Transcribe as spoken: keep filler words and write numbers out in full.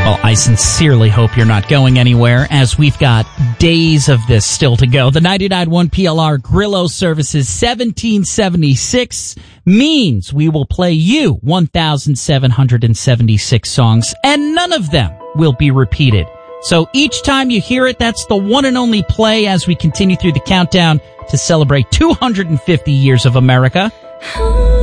Well, I sincerely hope you're not going anywhere, as we've got days of this still to go. The ninety-nine point one P L R Grillo Services seventeen seventy-six means we will play you one thousand seven hundred seventy-six songs, and none of them will be repeated. So each time you hear it, that's the one and only play as we continue through the countdown to celebrate two hundred fifty years of America.